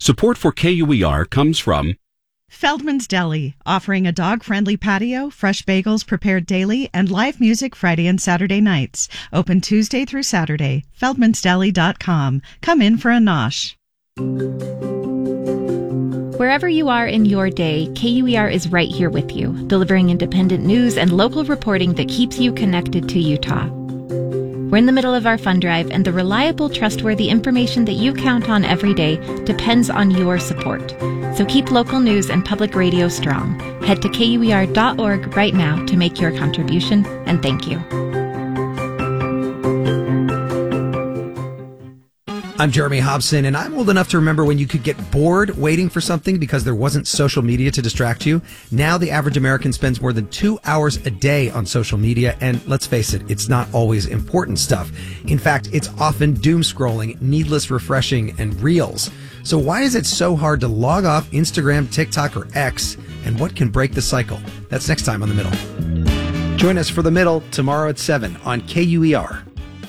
Support for KUER comes from Feldman's Deli, offering a dog-friendly patio, fresh bagels prepared daily, and live music Friday and Saturday nights. Open Tuesday through Saturday. Feldman'sDeli.com. Come in for a nosh. Wherever you are in your day, KUER is right here with you, delivering independent news and local reporting that keeps you connected to Utah. We're in the middle of our fund drive, and the reliable, trustworthy information that you count on every day depends on your support. So keep local news and public radio strong. Head to KUER.org right now to make your contribution, and thank you. I'm Jeremy Hobson, and I'm old enough to remember when you could get bored waiting for something because there wasn't social media to distract you. Now the average American spends more than 2 hours a day on social media, and let's face it, it's not always important stuff. In fact, it's often doom scrolling, needless refreshing, and reels. So why is it so hard to log off Instagram, TikTok, or X, and what can break the cycle? That's next time on The Middle. Join us for The Middle tomorrow at 7 on KUER.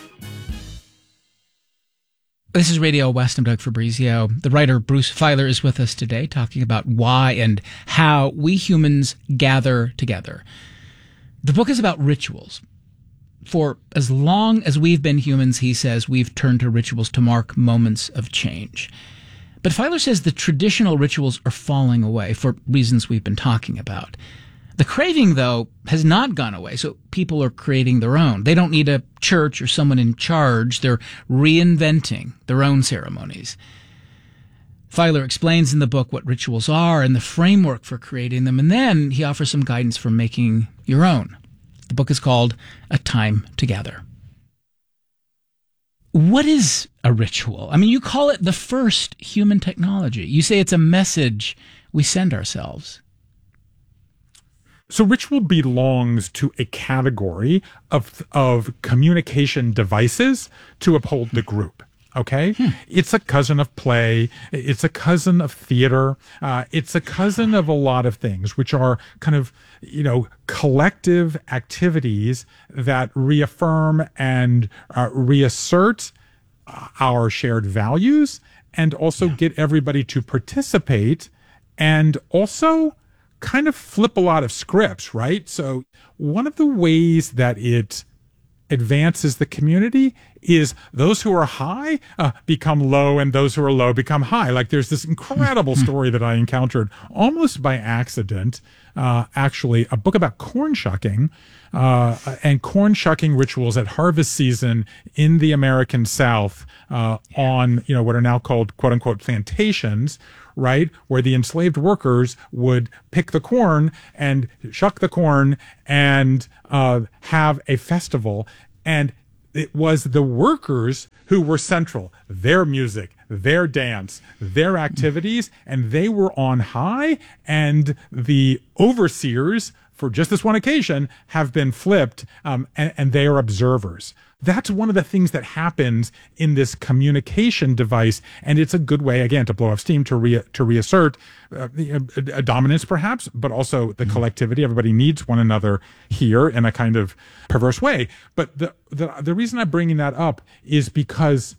This is Radio West. I'm Doug Fabrizio. The writer Bruce Feiler is with us today talking about why and how we humans gather together. The book is about rituals. For as long as we've been humans, he says, we've turned to rituals to mark moments of change. But Feiler says the traditional rituals are falling away for reasons we've been talking about. The craving, though, has not gone away, so people are creating their own. They don't need a church or someone in charge. They're reinventing their own ceremonies. Feiler explains in the book what rituals are and the framework for creating them, and then he offers some guidance for making your own. The book is called A Time to Gather. What is a ritual? I mean, you call it the first human technology. You say it's a message we send ourselves. So ritual belongs to a category of communication devices to uphold the group. Okay? It's a cousin of play. It's a cousin of theater. It's a cousin of a lot of things, which are kind of, collective activities that reaffirm and reassert our shared values and also get everybody to participate and also kind of flip a lot of scripts, right? So one of the ways that it advances the community is those who are high become low and those who are low become high. Like there's this incredible story that I encountered almost by accident, actually, a book about corn shucking and corn shucking rituals at harvest season in the American South on, what are now called quote unquote plantations, right? Where the enslaved workers would pick the corn and shuck the corn and have a festival. And it was the workers who were central, their music, their dance, their activities, and they were on high. And the overseers, for just this one occasion, have been flipped, and they are observers. That's one of the things that happens in this communication device, and it's a good way, again, to blow off steam, to reassert a dominance, perhaps, but also the collectivity. Everybody needs one another here in a kind of perverse way. But the reason I'm bringing that up is because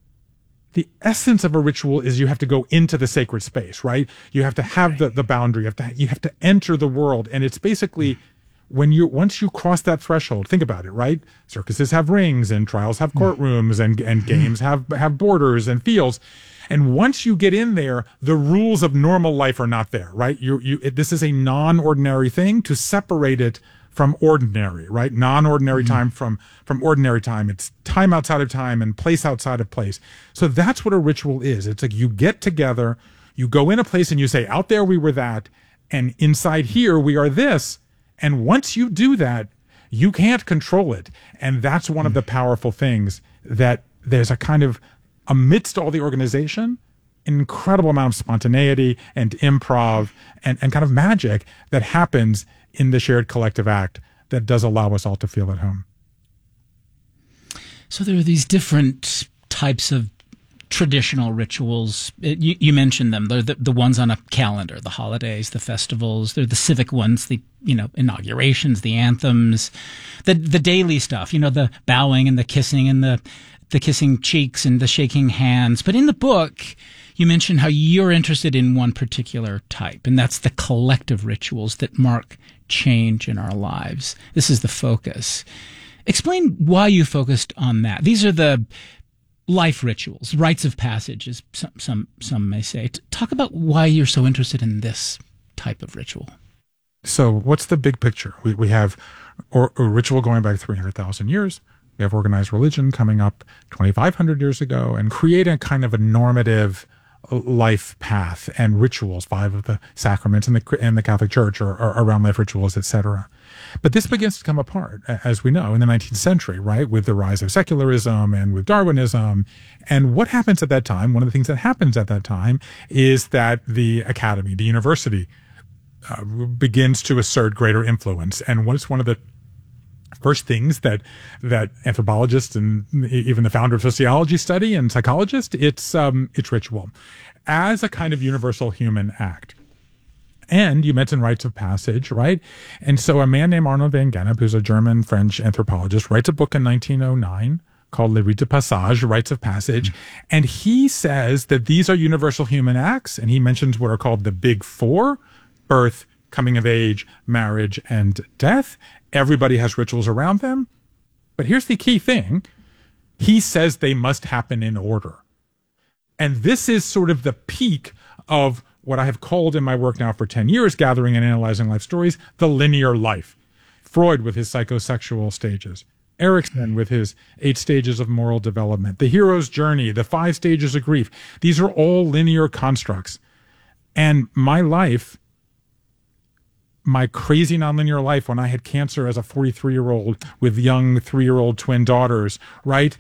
the essence of a ritual is you have to go into the sacred space, right? You have to have the boundary. You have to enter the world, and it's basically once you cross that threshold, think about it, right? Circuses have rings and trials have courtrooms and games have borders and fields. And once you get in there, the rules of normal life are not there, right? This is a non-ordinary thing. To separate it from ordinary, right? Non-ordinary time from ordinary time. It's time outside of time and place outside of place. So that's what a ritual is. It's like you get together, you go in a place and you say, out there we were that, and inside here we are this. And once you do that, you can't control it. And that's one of the powerful things, that there's a kind of, amidst all the organization, an incredible amount of spontaneity and improv and kind of magic that happens in the shared collective act that does allow us all to feel at home. So there are these different types of traditional rituals. You mentioned them. They're the ones on a calendar, the holidays, the festivals. They're the civic ones, the inaugurations, the anthems, the daily stuff, the bowing and the kissing and the kissing cheeks and the shaking hands. But in the book, You mentioned how you're interested in one particular type, and that's the collective rituals that mark change in our lives. This is the focus. Explain why you focused on that. These are the life rituals, rites of passage, as some may say. Talk about why you're so interested in this type of ritual. So what's the big picture? We have a ritual going back 300,000 years. We have organized religion coming up 2,500 years ago and creating kind of a normative life path and rituals, 5 of the sacraments in the Catholic Church are around life rituals, etc. But this begins to come apart, as we know, in the 19th century, right, with the rise of secularism and with Darwinism. And what happens at that time, one of the things that happens at that time is that the academy, the university, begins to assert greater influence. And what's one of the first things that anthropologists and even the founder of sociology study and psychologists, it's ritual as a kind of universal human act. And you mentioned rites of passage, right? And so a man named Arnold van Gennep, who's a German-French anthropologist, writes a book in 1909 called Les Rites de Passage, Rites of Passage. And he says that these are universal human acts. And he mentions what are called the big 4: birth, coming of age, marriage, and death. Everybody has rituals around them. But here's the key thing. He says they must happen in order. And this is sort of the peak of what I have called in my work now for 10 years, gathering and analyzing life stories, the linear life. Freud with his psychosexual stages. Erikson with his 8 stages of moral development. The hero's journey, the 5 stages of grief. These are all linear constructs. And my life, my crazy nonlinear life when I had cancer as a 43-year-old with young 3-year-old twin daughters, right?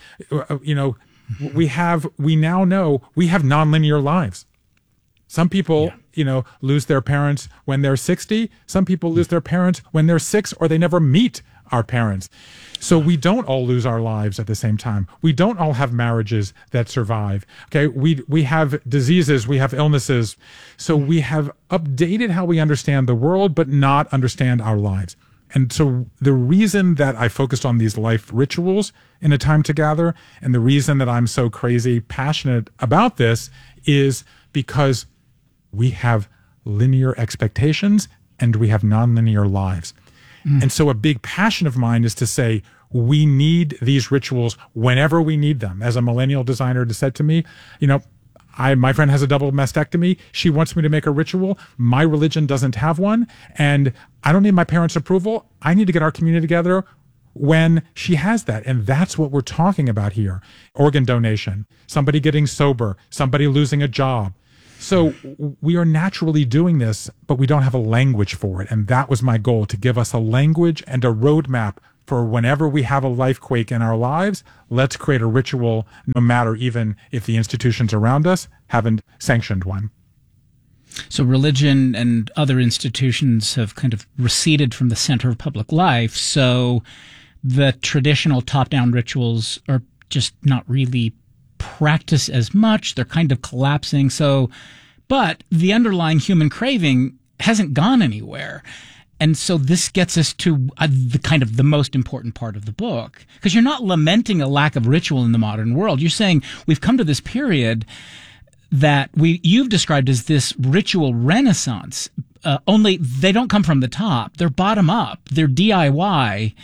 We now know we have nonlinear lives. Some people, lose their parents when they're 60. Some people lose their parents when they're 6, or they never meet our parents. So we don't all lose our lives at the same time. We don't all have marriages that survive. Okay, we have diseases, we have illnesses. So we have updated how we understand the world, but not understand our lives. And so the reason that I focused on these life rituals in A Time to Gather, and the reason that I'm so crazy passionate about this, is because we have linear expectations and we have nonlinear lives. And so a big passion of mine is to say, we need these rituals whenever we need them. As a millennial designer said to me, my friend has a double mastectomy. She wants me to make a ritual. My religion doesn't have one. And I don't need my parents' approval. I need to get our community together when she has that. And that's what we're talking about here. Organ donation, somebody getting sober, somebody losing a job. So we are naturally doing this, but we don't have a language for it. And that was my goal, to give us a language and a roadmap for whenever we have a life quake in our lives. Let's create a ritual, no matter even if the institutions around us haven't sanctioned one. So religion and other institutions have kind of receded from the center of public life. So the traditional top-down rituals are just not really practiced as much. They're kind of collapsing. But the underlying human craving hasn't gone anywhere. And so this gets us to the most important part of the book, because you're not lamenting a lack of ritual in the modern world. You're saying we've come to this period that you've described as this ritual renaissance. Only they don't come from the top; they're bottom up. They're DIY.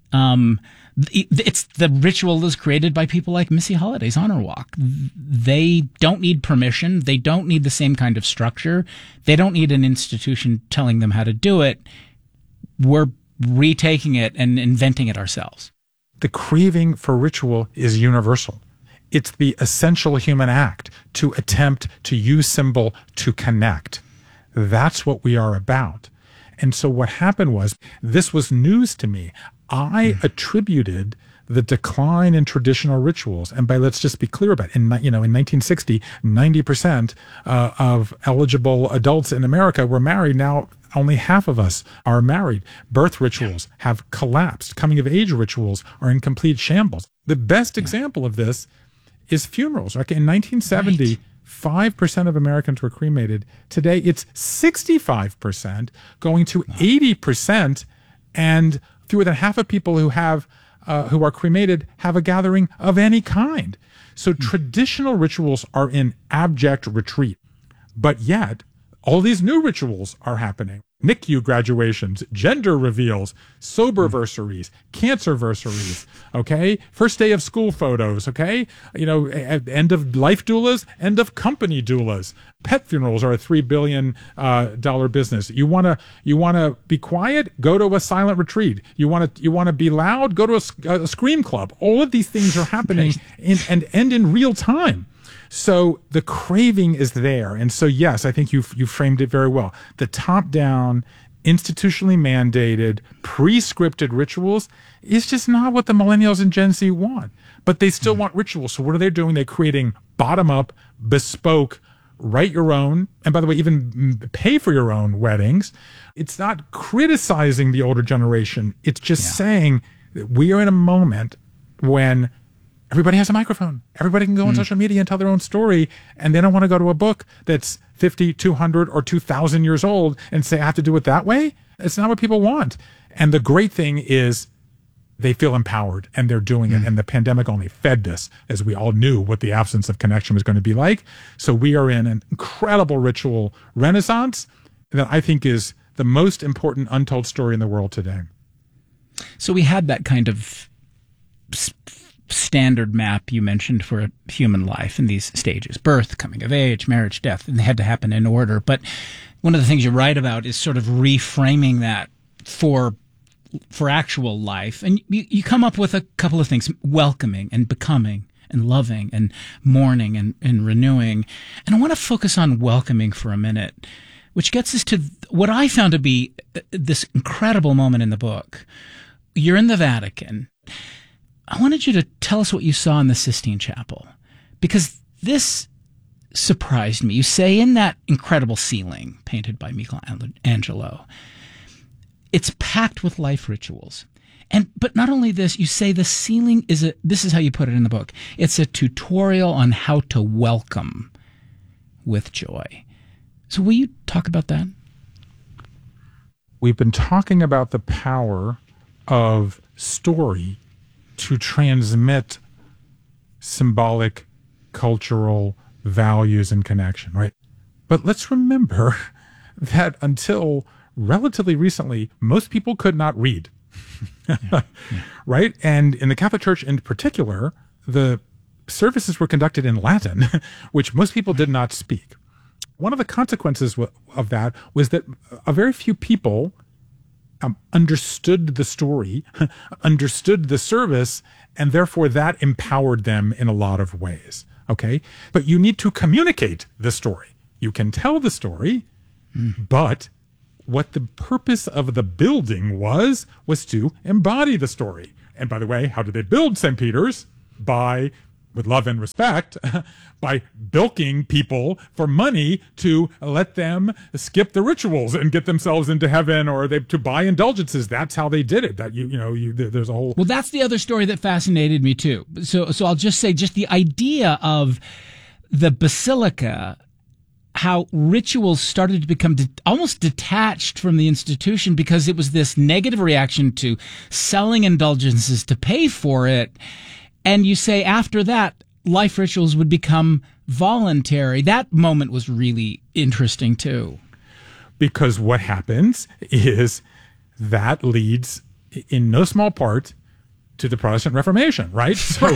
It's the ritual is created by people like Missy Holiday's Honor Walk. They don't need permission. They don't need the same kind of structure. They don't need an institution telling them how to do it. We're retaking it and inventing it ourselves. The craving for ritual is universal. It's the essential human act to attempt to use symbol to connect. That's what we are about. And so what happened was, this was news to me. I attributed the decline in traditional rituals, and let's just be clear about it. In 1960, 90% of eligible adults in America were married. Now, only half of us are married. Birth rituals have collapsed. Coming of age rituals are in complete shambles. The best example of this is funerals. Okay, in 1970, 5% of Americans were cremated. Today, it's 65%, going to 80%, and fewer than half of people who have who are cremated have a gathering of any kind. So traditional rituals are in abject retreat, but yet all these new rituals are happening. NICU graduations, gender reveals, soberversaries, cancerversaries, okay? First day of school photos, okay? End of life doulas, end of company doulas. Pet funerals are a $3 billion business. You wanna be quiet? Go to a silent retreat. You wanna be loud? Go to a scream club. All of these things are happening and end in real time. So the craving is there. And so, yes, I think you framed it very well. The top-down, institutionally mandated, pre-scripted rituals is just not what the millennials and Gen Z want. But they still want rituals. So what are they doing? They're creating bottom-up, bespoke, write your own, and by the way, even pay for your own weddings. It's not criticizing the older generation. It's just saying that we are in a moment when everybody has a microphone. Everybody can go on social media and tell their own story, and they don't want to go to a book that's 50, 200, or 2,000 years old and say, I have to do it that way. It's not what people want. And the great thing is they feel empowered, and they're doing it. And the pandemic only fed this, as we all knew what the absence of connection was going to be like. So we are in an incredible ritual renaissance that I think is the most important untold story in the world today. So we had that kind of standard map you mentioned for human life in these stages: birth, coming of age, marriage, death, and they had to happen in order. But one of the things you write about is sort of reframing that for actual life. And you come up with a couple of things: welcoming and becoming and loving and mourning and renewing. And I want to focus on welcoming for a minute, which gets us to what I found to be this incredible moment in the book. You're in the Vatican. I wanted you to tell us what you saw in the Sistine Chapel, because this surprised me. You say in that incredible ceiling painted by Michelangelo, it's packed with life rituals. But not only this, you say the ceiling this is how you put it in the book, it's a tutorial on how to welcome with joy. So will you talk about that? We've been talking about the power of story to transmit symbolic, cultural values and connection, right? But let's remember that until relatively recently, most people could not read, right? And in the Catholic Church in particular, the services were conducted in Latin, which most people did not speak. One of the consequences of that was that a very few people understood the story, understood the service, and therefore that empowered them in a lot of ways, okay? But you need to communicate the story. You can tell the story, but what the purpose of the building was to embody the story. And by the way, how did they build St. Peter's? By, with love and respect, by bilking people for money to let them skip the rituals and get themselves into heaven, or to buy indulgences. That's how they did it. That there's a whole. Well, that's the other story that fascinated me too. So I'll just say, just the idea of the basilica, how rituals started to become almost detached from the institution because it was this negative reaction to selling indulgences to pay for it. And you say after that, life rituals would become voluntary. That moment was really interesting too. Because what happens is that leads in no small part to the Protestant Reformation, right? So,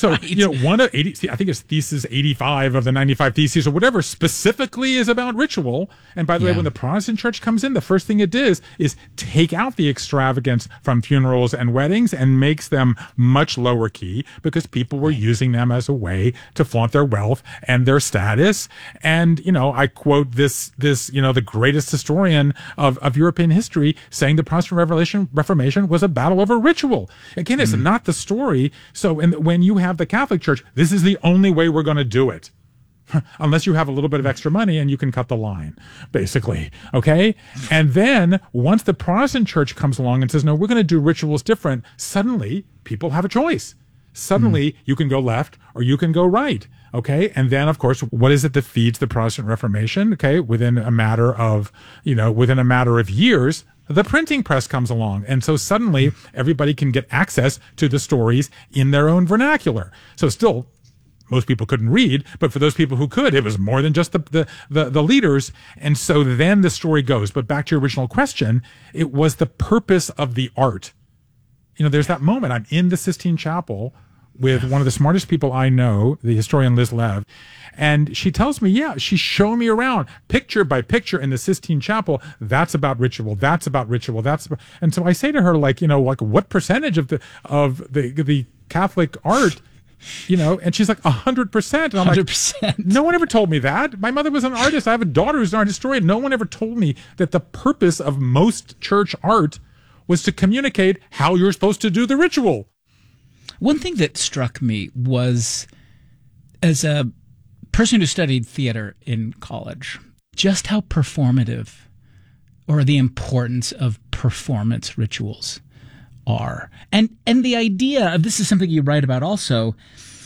one of 80, I think it's thesis 85 of the 95 theses or whatever, specifically is about ritual. And by the way, when the Protestant church comes in, the first thing it does is take out the extravagance from funerals and weddings and makes them much lower key, because people were using them as a way to flaunt their wealth and their status. And, I quote this, the greatest historian of European history saying the Protestant Reformation was a battle over ritual. Again, it's not the story. So when you have the Catholic Church, this is the only way we're going to do it. Unless you have a little bit of extra money and you can cut the line, basically. Okay? And then once the Protestant church comes along and says, no, we're going to do rituals different, suddenly people have a choice. Suddenly you can go left or you can go right. Okay. And then, of course, what is it that feeds the Protestant Reformation? Okay. Within a matter of years, the printing press comes along. And so suddenly everybody can get access to the stories in their own vernacular. So still, most people couldn't read, but for those people who could, it was more than just the leaders. And so then the story goes. But back to your original question, it was the purpose of the art. You know, there's that moment. I'm in the Sistine Chapel with one of the smartest people I know, the historian Liz Lev. And she tells me, yeah, she's showing me around picture by picture in the Sistine Chapel. That's about ritual. That's about ritual. And so I say to her, like, you know, like what percentage of the Catholic art, you know, and she's like 100%. And I'm 100%. like, no one ever told me that. My mother was an artist. I have a daughter who's an art historian. No one ever told me that the purpose of most church art was to communicate how you're supposed to do the ritual. One thing that struck me was, as a person who studied theater in college, just how performative, or the importance of performance rituals are. And the idea of, this is something you write about also,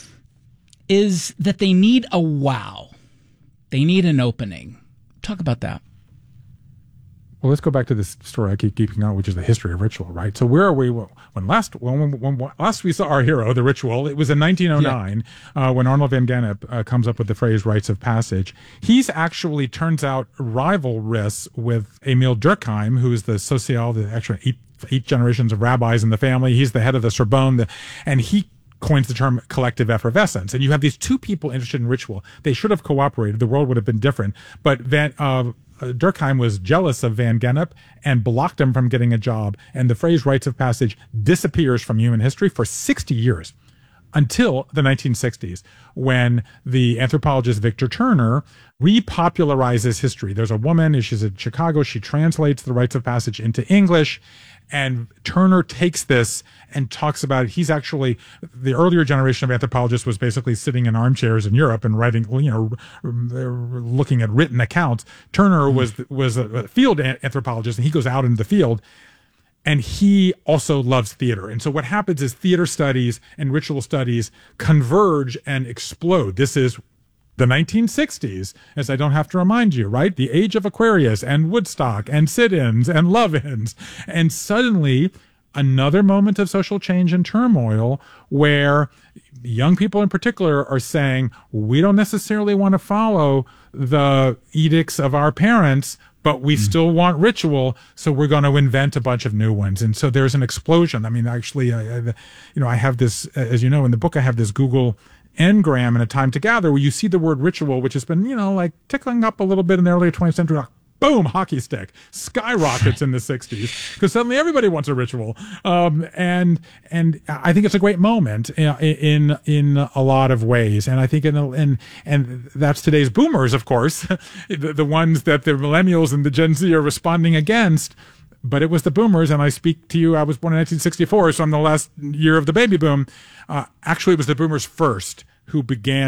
is that they need a wow. They need an opening. Talk about that. Well, let's go back to this story I keep keeping on, which is the history of ritual, right? So where are we when last we saw our hero, the ritual? It was in 1909 when Arnold van Gennep comes up with the phrase rites of passage. He's actually, turns out, rivalrous with Emil Durkheim, who is the actually eight generations of rabbis in the family. He's the head of the Sorbonne, and he coins the term collective effervescence. And you have these two people interested in ritual. They should have cooperated. The world would have been different. But Durkheim was jealous of Van Gennep and blocked him from getting a job. And the phrase rites of passage disappears from human history for 60 years until the 1960s, when the anthropologist Victor Turner repopularizes history. There's a woman, she's in Chicago, she translates the rites of passage into English. And Turner takes this and talks about it. He's actually, the earlier generation of anthropologists was basically sitting in armchairs in Europe and writing, you know, looking at written accounts. Turner was a field anthropologist, and he goes out into the field, and he also loves theater. And so what happens is theater studies and ritual studies converge and explode. This is the 1960s, as I don't have to remind you, right? The age of Aquarius and Woodstock and sit-ins and love-ins. And suddenly, another moment of social change and turmoil where young people in particular are saying, we don't necessarily want to follow the edicts of our parents, but we still want ritual, so we're going to invent a bunch of new ones. And so there's an explosion. I mean, actually, I have this, as you know, in the book, I have this Google Ngram in A Time to Gather, where you see the word ritual, which has been, you know, like tickling up a little bit in the early 20th century, like, boom, hockey stick, skyrockets in the 60s, because suddenly everybody wants a ritual. And I think it's a great moment in a lot of ways. And I think and that's today's boomers, of course, the ones that the millennials and the Gen Z are responding against. But it was the boomers, and I speak to you, I was born in 1964, so I'm the last year of the baby boom. Actually, it was the boomers first who began